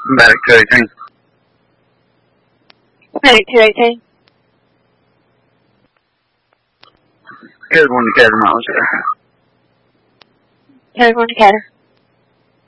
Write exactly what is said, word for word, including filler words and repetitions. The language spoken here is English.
Medic two eighteen. Medic two eighteen. Code one Decatur, miles there. Code one Decatur.